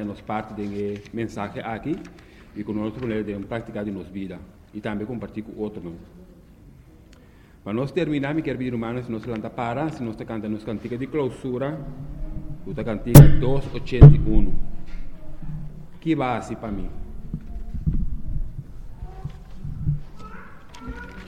nos parte de mensagem aqui e com nossa maneira de praticar em nossa vida e também compartilhar com outros. Para nós terminar, me quero pedir, irmãos, se nós canta para, se nós cantamos nos cantiga de clausura, o cantiga 281. Que base para mim?